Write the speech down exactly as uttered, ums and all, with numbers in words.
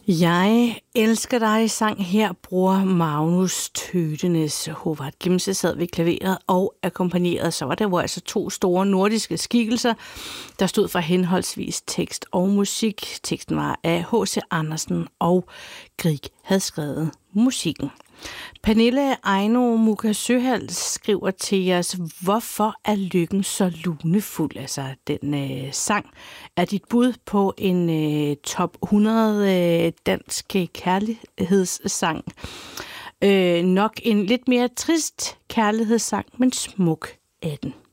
Jeg elsker dig sang her bruger Magnus Tøtenes. Håvard Gimse sad ved klaveret og akkompagneret. Så var der jo altså to store nordiske skikkelser, der stod for henholdsvis tekst og musik. Teksten var af H C Andersen, og Grieg havde skrevet musikken. Pernille Ejno Muka Søhals skriver til os, hvorfor er lykken så lunefuld? Altså, den øh, sang er dit bud på en øh, top hundrede øh, dansk kærlighedssang. Øh, nok en lidt mere trist kærlighedssang, men smuk er den.